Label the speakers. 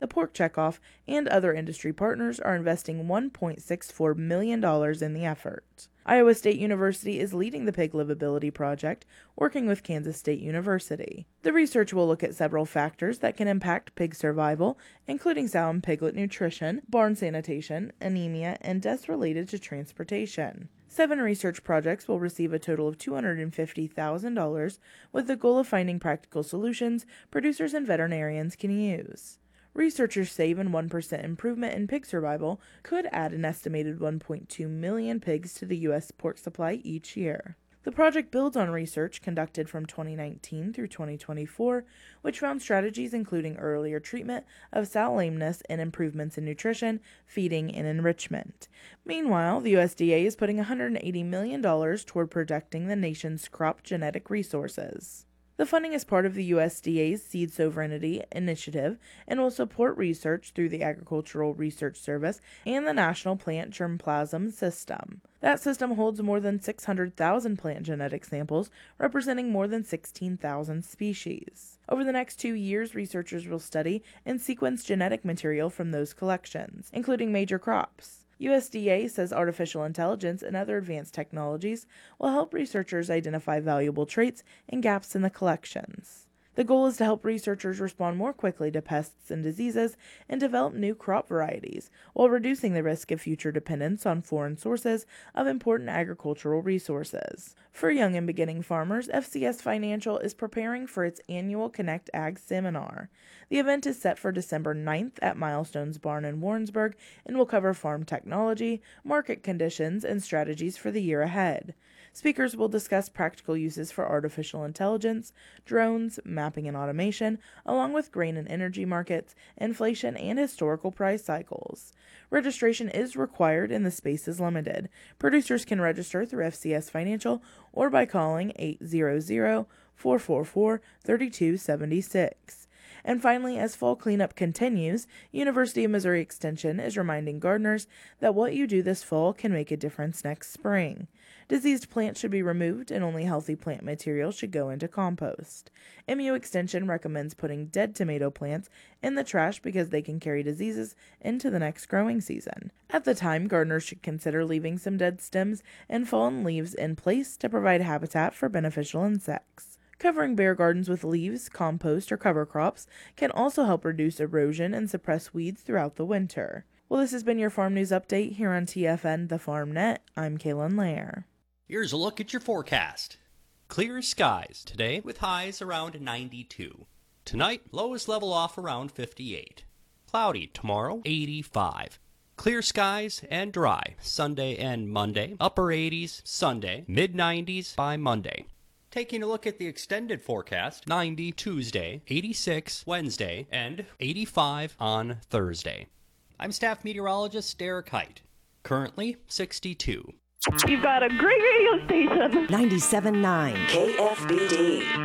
Speaker 1: The Pork Checkoff and other industry partners are investing $1.64 million in the effort. Iowa State University is leading the Pig Livability Project, working with Kansas State University. The research will look at several factors that can impact pig survival, including sow and piglet nutrition, barn sanitation, anemia, and deaths related to transportation. 7 research projects will receive a total of $250,000 with the goal of finding practical solutions producers and veterinarians can use. Researchers say even 1% improvement in pig survival could add an estimated 1.2 million pigs to the U.S. pork supply each year. The project builds on research conducted from 2019 through 2024, which found strategies including earlier treatment of sow lameness and improvements in nutrition, feeding, and enrichment. Meanwhile, the USDA is putting $180 million toward protecting the nation's crop genetic resources. The funding is part of the USDA's Seed Sovereignty Initiative and will support research through the Agricultural Research Service and the National Plant Germplasm System. That system holds more than 600,000 plant genetic samples, representing more than 16,000 species. Over the next 2 years, researchers will study and sequence genetic material from those collections, including major crops. USDA says artificial intelligence and other advanced technologies will help researchers identify valuable traits and gaps in the collections. The goal is to help researchers respond more quickly to pests and diseases and develop new crop varieties, while reducing the risk of future dependence on foreign sources of important agricultural resources. For young and beginning farmers, FCS Financial is preparing for its annual Connect Ag Seminar. The event is set for December 9th at Milestones Barn in Warrensburg and will cover farm technology, market conditions, and strategies for the year ahead. Speakers will discuss practical uses for artificial intelligence, drones, mapping and automation, along with grain and energy markets, inflation, and historical price cycles. Registration is required and the space is limited. Producers can register through FCS Financial or by calling 800-444-3276. And finally, as fall cleanup continues, University of Missouri Extension is reminding gardeners that what you do this fall can make a difference next spring. Diseased plants should be removed and only healthy plant material should go into compost. MU Extension recommends putting dead tomato plants in the trash because they can carry diseases into the next growing season. At the time, gardeners should consider leaving some dead stems and fallen leaves in place to provide habitat for beneficial insects. Covering bare gardens with leaves, compost, or cover crops can also help reduce erosion and suppress weeds throughout the winter. Well, this has been your Farm News Update here on TFN The Farm Net. I'm Kaylin Lair.
Speaker 2: Here's a look at your forecast. Clear skies today with highs around 92. Tonight, lows level off around 58. Cloudy tomorrow, 85. Clear skies and dry Sunday and Monday. Upper 80s Sunday, mid 90s by Monday. Taking a look at the extended forecast, 90 Tuesday, 86 Wednesday, and 85 on Thursday. I'm staff meteorologist Derek Height. Currently 62.
Speaker 3: You've got a great radio station.
Speaker 4: 97.9 KFBD.